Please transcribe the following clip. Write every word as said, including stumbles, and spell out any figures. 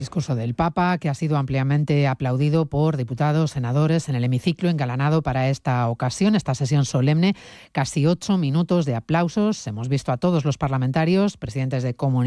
Discurso del Papa, que ha sido ampliamente aplaudido por diputados, senadores en el hemiciclo, engalanado para esta ocasión, esta sesión solemne. Casi ocho minutos de aplausos. Hemos visto a todos los parlamentarios, presidentes de comunidades,